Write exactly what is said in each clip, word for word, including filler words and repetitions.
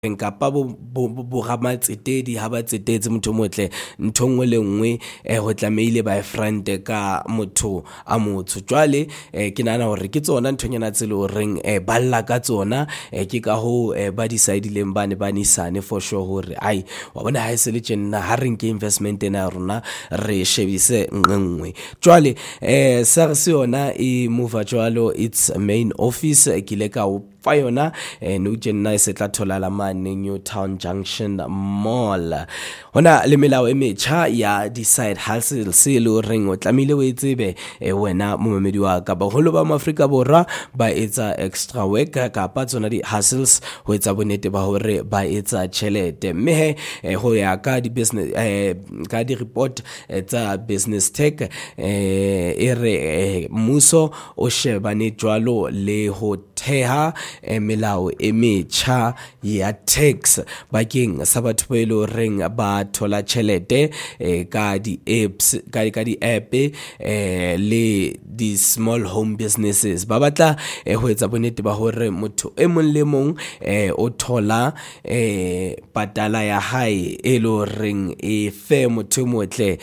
nkapa bo bo gamatsetedi ha ba tsetetse motho motle nthongwe le nngwe eh ho tlameile ba front ka motho a motho jwale eh ke nana hore ke tsona nthonyana tsele o reng eh balla ka tsona eh ke ka ho ba decide leng bane banisane for sure hore ai wa bona ha se le tjena ha re nke investment ena rona re shebise nngwe jwale eh sa se yona e move jwalo its main office ke le ka fa yona eh no tjena se tla tholala mane Newtown Junction Mall hona le melao e metjha ya decide hustle se le reng o tlamile o etsebe eh, wena momemedi wa ka ba holo ba Afrika Borwa ba etsa extra work ka pa tsona di hustles ho etsa bonete ba hore ba etsa tjhelete mme he eh, ho ya ka di business eh, ka di report eh, tsa business tech eh, e re eh, muso o shebane jwalo le ho theha eh, melao e metjha ya tax bakeng sa batho ba ile reng ba thola tjhelete eh, ka di apps ka ka di app eh, le di small home businesses ba batla eh, ho etsa bonete ba hore motho e mong le mong eh, o thola eh, patala ya hae e lo reng e fe motho motle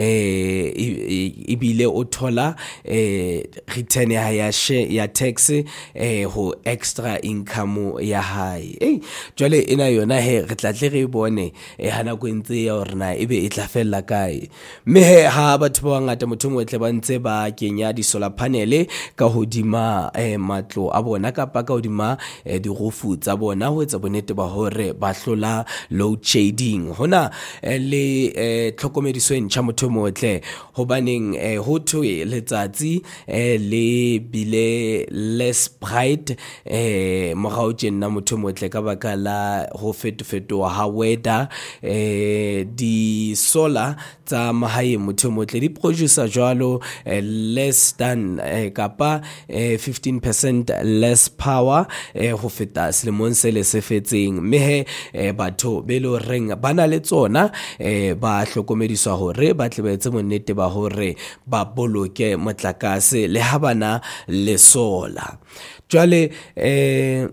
eh, e bile o thola eh, return ya ya share ya tax eh, ho extra income ya hae eh jwale ena yona he re tla tle re bone e hana go ntse ya hore na ebe e tla fella kae mme he ha batho ba ngata motho motle ba ntse ba kenya di solar panel ka hodima eh, matlo a bona ka pa ka hodima eh, di rufu tsa bona ho etsa bonete ba hore ba hlola load shedding hona eh, le eh, tlhokomediso ntjha motho motle hobaneng eh, ho thwe letsatsi eh, le bile less bright eh morao tjena motho motle ka baka la ho fetofetoha ha weather eh di solar tsa mahae motho motle di producer jwalo eh, less than eh, kapa eh, fifteen percent less power eh, ho feta selemong se le se fetseng mme eh, batho be lo reng bana le tsona eh, ba hlokomediswa hore ba tle ba etse monnete ba hore ba boloke motlakase le ha bana le solar jwale eh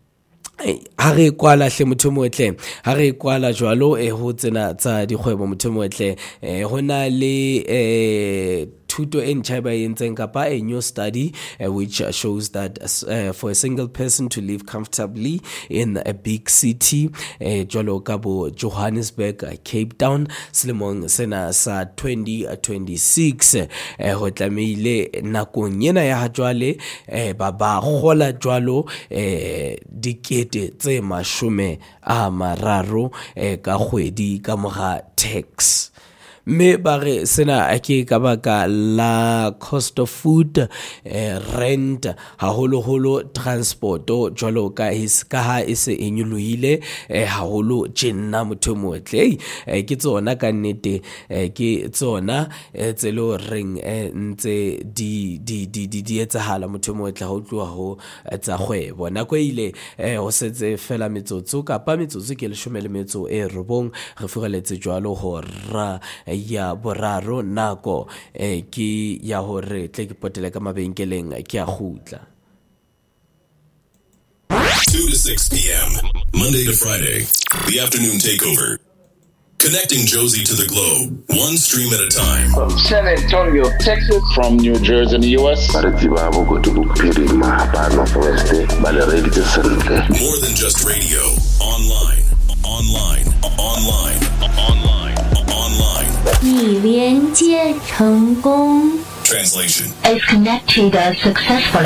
ha re kwala hle motho motle ha re kwala jwalo e ho tsena tsa dikgwebo motho motle eh hona le eh thuto e ntjha ba yentseng kapa a new study uh, which shows that uh, for a single person to live comfortably in a big city uh, jwalo ka bo Johannesburg, uh, Cape Town selemong sena sa twenty twenty-six uh, ho tlamehile nakong ena ya jwale uh, ba ba gola jwalo uh, dikete tse mashome a mararo uh, ka kgwedi ka moga tax me bare sena ake ka baka la cost of food eh, rent haholo holo transport jwalo ka his ka ha ise enyuluhile eh, haholo tjena motho motle eh, ke tsona ka nnete eh, ke tsona eh, tselo ring eh, ntse di di di di di etsahala motho motle ha o tloa ho tsa kgwebo nako ile eh, ho setse fela metsotso kapa metsotso ke le shome le metso e robong re fureletse jwalo hora ya boraro nako eh, ki ya hore tle ke potele ka mabenkeleng ke a khutla two to six p.m. Monday to Friday, the afternoon takeover. Connecting Josie to the globe, one stream at a time. From San Antonio, Texas. From New Jersey in the U S. More than just radio. Online, online, online, online, online. 已连接成功。 Translation. Is connected successfully.